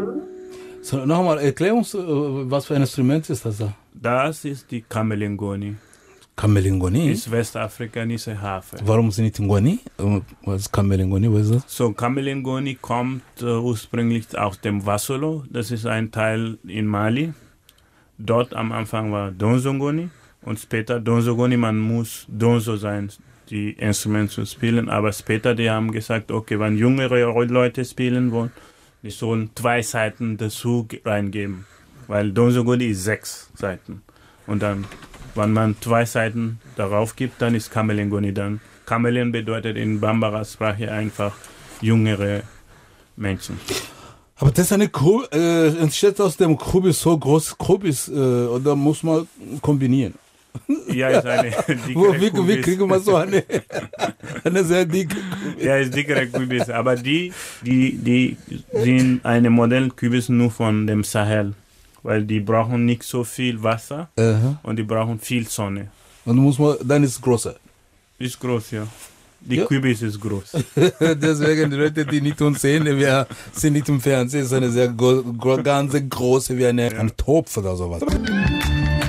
So, nochmal, erklär uns, was für ein Instrument ist das da? Das ist die Kamelingoni. Kamelingoni? Ist westafrikanische Harfe. Warum sind nicht Ngoni? Was ist Kamelingoni? Was ist das? So, Kamelingoni kommt ursprünglich aus dem Wasolo. Das ist ein Teil in Mali. Dort am Anfang war Donzongoni und später Donzongoni. Man muss Donzo sein, die Instrumente zu spielen. Aber später, die haben gesagt, okay, wenn jüngere Leute spielen wollen, die sollen 2 Seiten dazu reingeben. Weil Donzongoni ist 6 Seiten. Und dann, wenn man 2 Seiten darauf gibt, dann ist Kamelingoni dann. Kamelen bedeutet in Bambara-Sprache einfach jüngere Menschen. Aber das ist eine entsteht aus dem Kubis so groß Kubis, oder muss man kombinieren? Ja, ist eine dickere Wie kriegen wir so eine sehr dicke Kubis? Ja, ist dickere Kubis. Aber die sind eine Modell-Kubis nur von dem Sahel. Weil die brauchen nicht so viel Wasser und die brauchen viel Sonne. Und dann ist es größer. Ist groß, ja. Die Kubis ist groß. Deswegen, die Leute, die nicht uns sehen, wir sind nicht im Fernsehen, ist eine sehr ganz große, wie ein Topf oder sowas.